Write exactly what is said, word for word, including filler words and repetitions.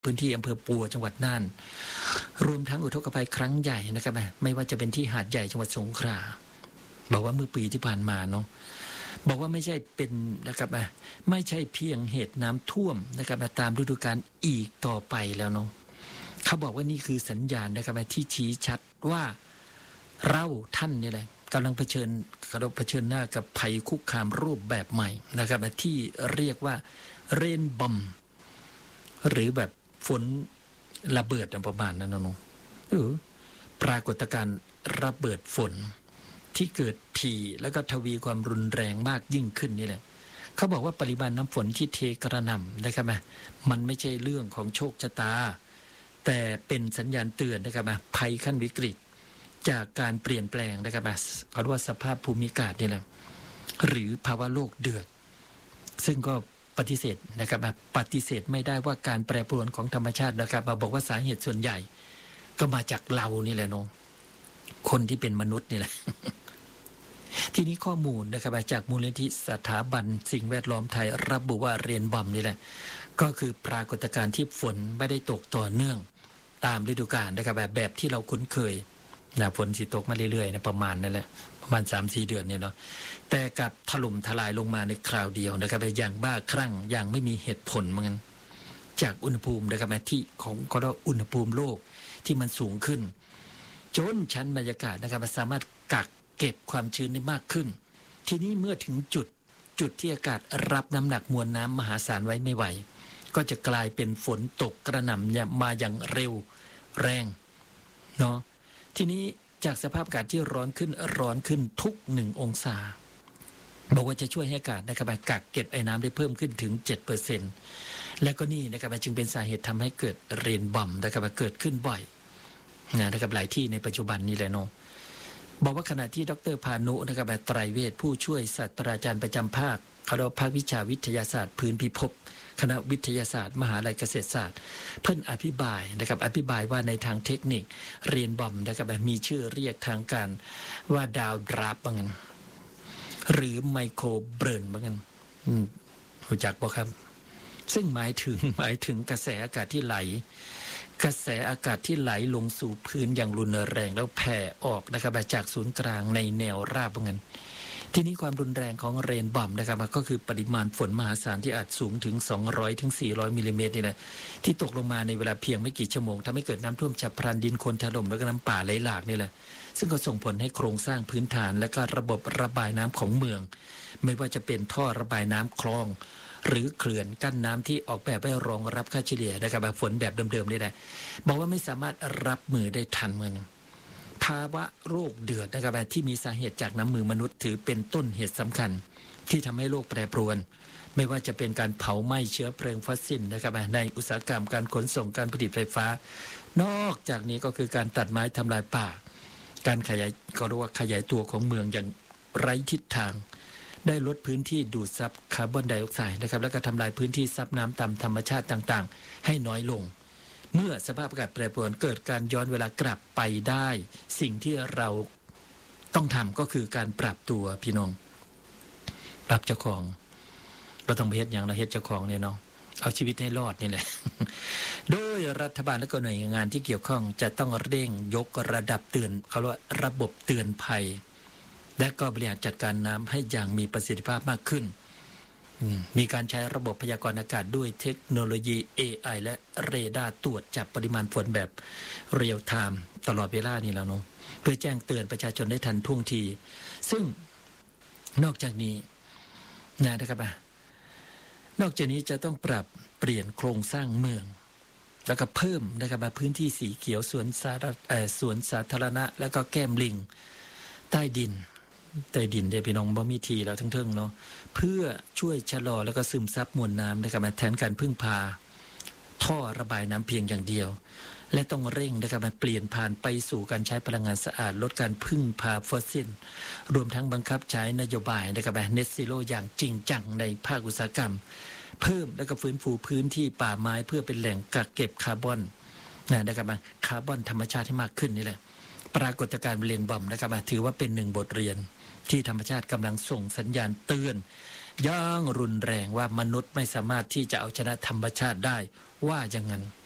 พื้นที่อำเภอปัวจังหวัดน่านรวมทั้งอุทกภัยครั้งใหญ่นะครับไม่ว่าจะเป็นที่หาดใหญ่จังหวัดสงขลาบอกว่าเมื่อปีที่ผ่านมาเนาะบอกว่าไม่ใช่เป็นนะครับไม่ใช่เพียงเหตุน้ำท่วมนะครับตามฤดูกาลอีกต่อไปแล้วเนาะเขาบอกว่านี่คือสัญญาณนะครับที่ชี้ชัดว่าเราท่านนี่แหละกำลังเผชิญกำลังเผชิญหน้ากับภัยคุกคามรูปแบบใหม่นะครับที่เรียกว่าเรนบอมหรือแบบฝนระเบิดประมาณนั้นนะน้องเออปรากฏการณ์ระเบิดฝนที่เกิดถี่แล้วก็ทวีความรุนแรงมากยิ่งขึ้นนี่แหละเขาบอกว่าปริมาณน้ำฝนที่เทกระหน่ำนะครับมันไม่ใช่เรื่องของโชคชะตาแต่เป็นสัญญาณเตือนนะครับภัยขั้นวิกฤตจากการเปลี่ยนแปลงนะครับเขาเรียกว่าสภาพภูมิอากาศนี่แหละหรือภาวะโลกเดือดซึ่งก็ปฏิเสธนะครับปฏิเสธไม่ได้ว่าการแปรปรวนของธรรมชาตินะครับบอกว่าสาเหตุส่วนใหญ่ก็มาจากเรานี่แหละน้องคนที่เป็นมนุษย์นี่แหละ ทีนี้ข้อมูลนะครับจากมูลนิธิสถาบันสิ่งแวดล้อมไทยระบุว่าเรนบอมนี่แหละก็คือปรากฏการณ์ที่ฝนไม่ได้ตกต่อเนื่องตามฤดูกาลนะครับแบบแบบที่เราคุ้นเคยนะฝนสิตกมาเรื่อยๆนะประมาณนั่นแหละประมาณ สามสี่ เดือนเนี่ยเนาะแต่กับถล่มทลายลงมาในคราวเดียวนะครับอย่างบ้าคลั่งอย่างไม่มีเหตุผลเหมือนกันจากอุณหภูมินะครับที่ของก็เรียกอุณหภูมิโลกที่มันสูงขึ้นจนชั้นบรรยากาศนะครับสามารถกักเก็บความชื้นได้มากขึ้นทีนี้เมื่อถึงจุดจุดที่อากาศรับน้ำหนักมวลน้ำมหาศาลไว้ไม่ไหวก็จะกลายเป็นฝนตกกระหน่ำมาอย่างเร็วแรงเนาะทีนี้จากสภาพอากาศที่ร้อนขึ้นร้อนขึ้นทุกหนึ่งองศาบอกว่าจะช่วยให้อากาศนะครับกักเก็บไอ้น้ำได้เพิ่มขึ้นถึง เจ็ดเปอร์เซ็นต์ และก็นี่นะครับจึงเป็นสาเหตุทำให้เกิดเรนบอมนะครับเกิดขึ้นบ่อยนะครับหลายที่ในปัจจุบันนี้แหละเนาะบอกว่าขณะที่ดร.พานุนะครับไตรเวชผู้ช่วยศาสตราจารย์ประจำภาคคณะภาควิชาวิทยาศาสตร์พื้นพิภพคณะวิทยาศาสตร์มหาวิทยาลัยเกษตรศาสตร์เพิ่นอธิบายนะครับอธิบายว่าในทางเทคนิคเรนบอมนะครับมีชื่อเรียกทางการว่าดาวดราฟบางกันหรือไมโครเบิร์นบางกันรู้จักบ่ครับซึ่งหมายถึงหมายถึงกระแสอากาศที่ไหลกระแสอากาศที่ไหลลงสู่พื้นอย่างรุนแรงแล้วแผ่ออกนะครับจากศูนย์กลางในแนวราบบางกันทีนี้ความรุนแรงของเรนบอมนะครับก็คือปริมาณฝนมหาศาลที่อาจสูงถึงสองร้อยถึงสี่ร้อยมิลลิเมตรนี่แหละที่ตกลงมาในเวลาเพียงไม่กี่ชั่วโมงทำให้เกิดน้ำท่วมฉับพลันดินโคลนถล่มแล้วก็น้ำป่าไหลหลากนี่แหละซึ่งก็ส่งผลให้โครงสร้างพื้นฐานและก็ระบบระบายน้ำของเมืองไม่ว่าจะเป็นท่อระบายน้ำคลองหรือเขื่อนกั้นน้ำที่ออกแบบให้รองรับค่าเฉลี่ยนะครับฝนแบบเดิมๆนี่แหละบอกว่าไม่สามารถรับมือได้ทันเหมือนภาวะโรคเดือดนะครับที่มีสาเหตุจากน้ำมือมนุษย์ถือเป็นต้นเหตุสำคัญที่ทำให้โลกแปรปรวนไม่ว่าจะเป็นการเผาไหม้เชื้อเพลิงฟอสซิลนะครับในอุตสาหกรรมการขนส่งการผลิตไฟฟ้านอกจากนี้ก็คือการตัดไม้ทำลายป่าการขยายก็เรียกว่าขยายตัวของเมืองอย่างไร้ทิศทางได้ลดพื้นที่ดูดซับคาร์บอนไดออกไซด์นะครับแล้วก็ทำลายพื้นที่ซับน้ำตามธรรมชาติต่างๆให้น้อยลงเมื่อสภาพอากาศแปรปรวนเกิดการย้อนเวลากลับไปได้สิ่งที่เราต้องทำก็คือการปรับตัวพี่น้องปรับเจ้าของเราต้องไปเฮ็ดอย่างเราเฮ็ดเจ้าของเนี่ยเนาะเอาชีวิตให้รอดนี่แหละ โดยรัฐบาลและก็หน่วยงานที่เกี่ยวข้องจะต้องเร่งยกระดับเตือนเขาเรียกว่าระบบเตือนภัยและก็บริหารจัดการน้ำให้อย่างมีประสิทธิภาพมากขึ้นมีการใช้ระบบพยากรณ์อากาศด้วยเทคโนโลยี เอ ไอ และเรดาร์ตรวจจับปริมาณฝนแบบเรียลไทม์ตลอดเวลานี่แล้วเนาะเพื่อแจ้งเตือนประชาชนได้ทันท่วงทีซึ่งนอกจากนี้นะครับนอกจากนี้จะต้องปรับเปลี่ยนโครงสร้างเมืองแล้วก็เพิ่มนะครับพื้นที่สีเขียวสวนสาธารณะสวนสาธารณะแล้วก็แก้มลิงใต้ดินใต้ดินเดี๋ยวพี่น้องบ่มีทีแล้วทั้งๆเนาะเพื่อช่วยชะลอแล้วก็ซึมซับมวลน้ำนะครับแทนการพึ่งพาท่อระบายน้ำเพียงอย่างเดียวและต้องเร่งนะครับเปลี่ยนผ่านไปสู่การใช้พลังงานสะอาดลดการพึ่งพาฟอสซิลรวมทั้งบังคับใช้นโยบายนะครับเน็ตซีโร่อย่างจริงจังในภาคอุตสาหกรรมเพิ่มและก็ฟื้นฟูพื้นที่ป่าไม้เพื่อเป็นแหล่งกักเก็บคาร์บอนนะครับคาร์บอนธรรมชาติให้มากขึ้นนี่แหละปรากฏการณ์เรนบอมนะครับถือว่าเป็นหนึ่งบทเรียนที่ธรรมชาติกำลังส่งสัญญาณเตือนอย่างรุนแรงว่ามนุษย์ไม่สามารถที่จะเอาชนะธรรมชาติได้ว่าอย่างนั้น